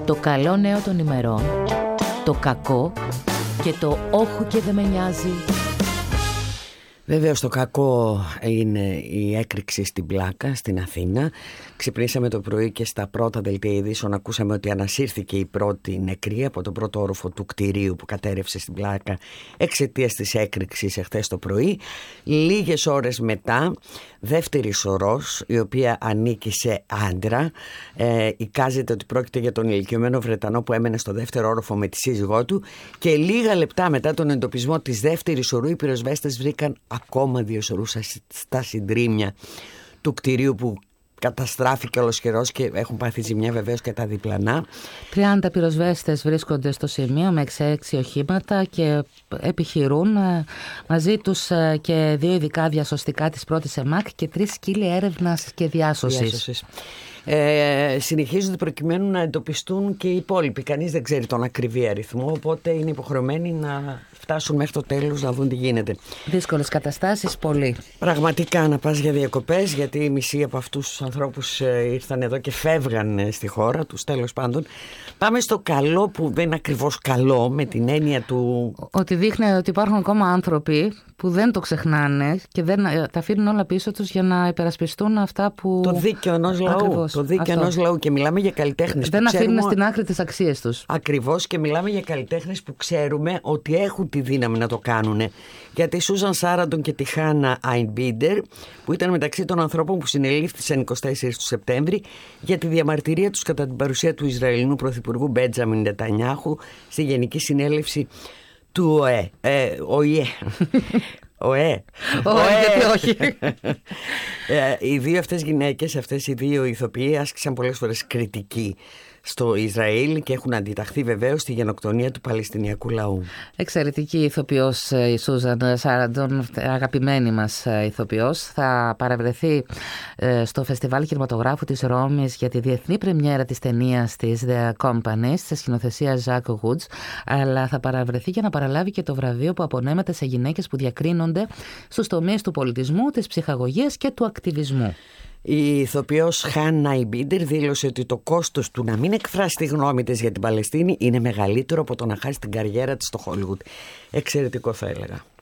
Το καλό νέο των ημερών, το κακό και το όχου και δεν με νοιάζει. Βέβαιως το κακό είναι η έκρηξη στην Πλάκα στην Αθήνα. Ξυπνήσαμε το πρωί και στα πρώτα δελτία ειδήσεων ακούσαμε ότι ανασύρθηκε η πρώτη νεκρή από τον πρώτο όροφο του κτηρίου που κατέρευσε στην Πλάκα εξαιτίας της έκρηξης εχθές το πρωί. Λίγες ώρες μετά, δεύτερη σωρός, η οποία ανήκει σε άντρα, εικάζεται ότι πρόκειται για τον ηλικιωμένο Βρετανό που έμενε στο δεύτερο όροφο με τη σύζυγό του, και λίγα λεπτά μετά τον εντοπισμό της δεύτερης σωρού οι πυροσβέστες βρήκαν ακόμα 2 σωρούς στα συντρίμμια του κτηρίου που καταστράφηκε ολοσχερός και έχουν πάθει ζημιά βεβαίως και τα διπλανά. 30 πυροσβέστες βρίσκονται στο σημείο με 6 οχήματα και επιχειρούν μαζί τους και 2 ειδικά διασωστικά της πρώτης ΕΜΑΚ και 3 σκύλοι έρευνας και διάσωσης. Συνεχίζονται προκειμένου να εντοπιστούν και οι υπόλοιποι. Κανείς δεν ξέρει τον ακριβή αριθμό, οπότε είναι υποχρεωμένοι να φτάσουν μέχρι το τέλος να δουν τι γίνεται. Δύσκολες καταστάσεις, πολύ. Πραγματικά να πας για διακοπές, γιατί οι μισοί από αυτούς τους ανθρώπους ήρθαν εδώ και φεύγαν στη χώρα τους, τέλος πάντων. Πάμε στο καλό που δεν είναι ακριβώς καλό, με την έννοια του... Ότι δείχνει ότι υπάρχουν ακόμα άνθρωποι που δεν το ξεχνάνε και δεν τα αφήνουν όλα πίσω τους για να υπερασπιστούν αυτά που... Το δίκαιο ενός λαού. Ακριβώς, το δίκαιο ενός λαού, και μιλάμε για καλλιτέχνες δεν που αφήνουν ξέρουμε... στην άκρη τις αξίες τους. Ακριβώς, και μιλάμε για καλλιτέχνες που ξέρουμε ότι έχουν τη δύναμη να το κάνουν. Για τη Σούζαν Σάραντον και τη Χάνα Αϊνμπίντερ, που ήταν μεταξύ των ανθρώπων που συνελήφθησαν 24 του Σεπτέμβρη για τη διαμαρτυρία τους κατά την παρουσία του Ισραηλινού Πρωθυπουργού Μπέντζαμιν Νετανιάχου στη Γενική Συνέλευση του ΟΗΕ. Γιατί όχι. Οι δύο αυτές γυναίκες, αυτές οι δύο ηθοποιοί άσκησαν πολλές φορές κριτική στο Ισραήλ και έχουν αντιταχθεί βεβαίως στη γενοκτονία του Παλαιστινιακού λαού. Εξαιρετική ηθοποιός η Σούζαν Σάραντον, αγαπημένη μας ηθοποιός. Θα παραβρεθεί στο Φεστιβάλ Κινηματογράφου της Ρώμης για τη διεθνή πρεμιέρα της ταινίας της The Company, σε σκηνοθεσία Jack Woods, αλλά θα παραβρεθεί για να παραλάβει και το βραβείο που απονέμεται σε γυναίκες που διακρίνονται στους τομείς του πολιτισμού, της ψυχαγωγίας και του ακτιβισμού. Η ηθοποιός Χάνα Αϊνμπίντερ δήλωσε ότι το κόστος του να μην εκφράσει τη γνώμη της για την Παλαιστίνη είναι μεγαλύτερο από το να χάσει την καριέρα της στο Χόλιγουντ. Εξαιρετικό, θα έλεγα.